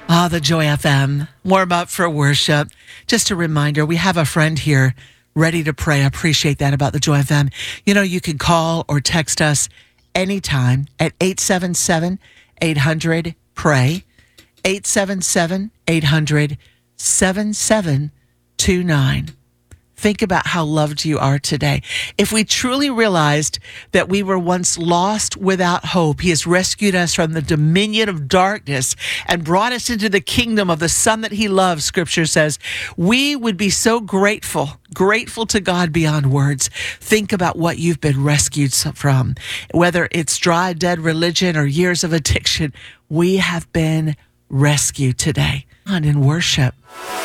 The Joy FM. Warm up for worship. Just a reminder, we have a friend here ready to pray. I appreciate that about the Joy FM. You know, you can call or text us anytime at 877-800-PRAY, 877-800-7729. Think about how loved you are today. If we truly realized that we were once lost without hope, He has rescued us from the dominion of darkness and brought us into the kingdom of the Son that He loves, Scripture says, we would be so grateful to God beyond words. Think about what you've been rescued from. Whether it's dry, dead religion or years of addiction, we have been rescued today. On in worship.